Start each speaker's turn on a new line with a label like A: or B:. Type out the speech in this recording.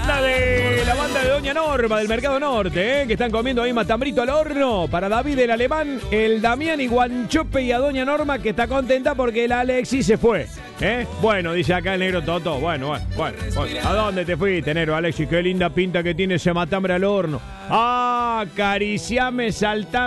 A: La banda de Doña Norma del Mercado Norte, que están comiendo ahí matambrito al horno. Para David el Alemán, el Damián y Guanchope, y a Doña Norma, que está contenta porque el Alexis se fue. Bueno, dice acá el negro Toto. Bueno. ¿A dónde te fuiste, negro Alexis? Qué linda pinta que tiene ese matambre al horno. Acariciame, saltame.